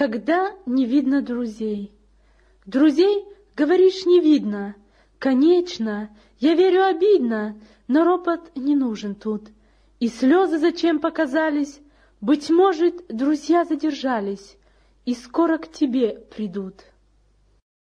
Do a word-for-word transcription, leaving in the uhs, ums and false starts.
Когда не видно друзей. Друзей, говоришь, не видно. Конечно, я верю, обидно, но ропот не нужен тут. И слезы зачем показались? Быть может, друзья задержались и скоро к тебе придут.